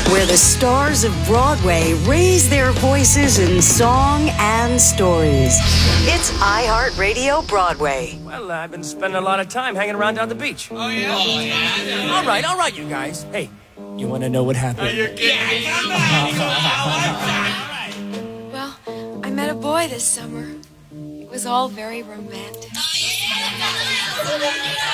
where the stars of Broadway raise their voices in song and stories. It's iHeartRadio Broadway. Well, I've been spending a lot of time hanging around down the beach. Oh, yeah? Oh, yeah. All right, you guys. Hey, you want to know what happened? You're kidding. Well, I met a boy this summer. It was all very romantic.